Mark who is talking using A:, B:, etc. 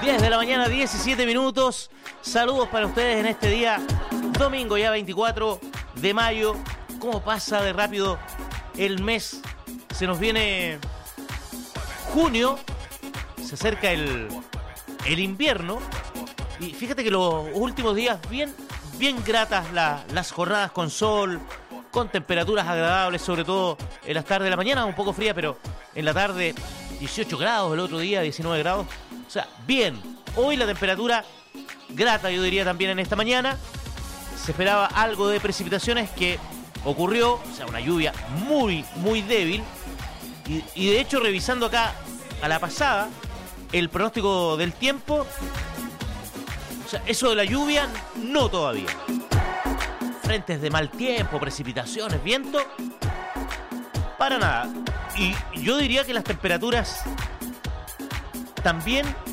A: 10 de la mañana, 17 minutos. Saludos para ustedes en este día, domingo ya 24 de mayo. ¿Cómo pasa de rápido el mes? Se nos viene junio, se acerca el invierno. Y fíjate que los últimos días bien gratas las jornadas con sol, con temperaturas agradables, sobre todo en las tardes de la mañana, un poco fría, pero en la tarde 18 grados, el otro día 19 grados. O sea, bien. Hoy la temperatura grata, yo diría también en esta mañana. Se esperaba algo de precipitaciones que ocurrió, o sea, una lluvia muy débil. Y de hecho, revisando acá a la pasada, el pronóstico del tiempo, o sea, eso de la lluvia, no todavía. Frentes de mal tiempo, precipitaciones, viento, para nada. Y yo diría que las temperaturas también